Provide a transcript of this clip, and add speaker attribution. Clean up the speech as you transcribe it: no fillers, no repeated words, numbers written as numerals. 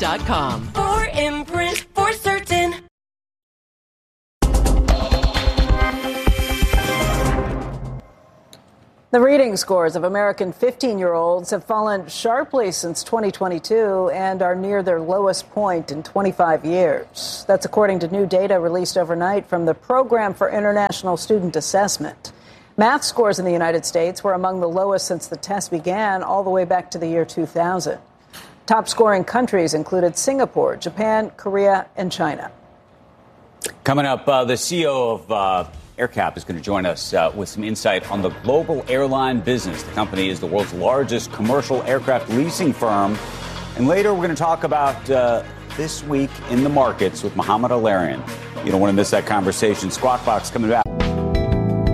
Speaker 1: Imprint.com.
Speaker 2: For Imprint, for certain.
Speaker 3: The reading scores of American 15-year-olds have fallen sharply since 2022 and are near their lowest point in 25 years. That's according to new data released overnight from the Program for International Student Assessment. Math scores in the United States were among the lowest since the test began, all the way back to the year 2000. Top scoring countries included Singapore, Japan, Korea, and China.
Speaker 4: Coming up, the CEO of AerCap is going to join us with some insight on the global airline business. The company is the world's largest commercial aircraft leasing firm. And later, we're going to talk about this week in the markets with Mohamed El-Erian. You don't want to miss that conversation. Squawk Box coming back.